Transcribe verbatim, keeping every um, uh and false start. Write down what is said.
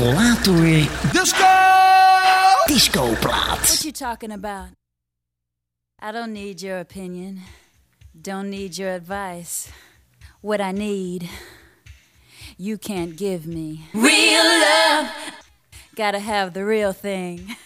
Later. Disco! Discoplaat. What you talking about? I don't need your opinion. Don't need your advice. What I need, you can't give me. Real love. Gotta have the real thing.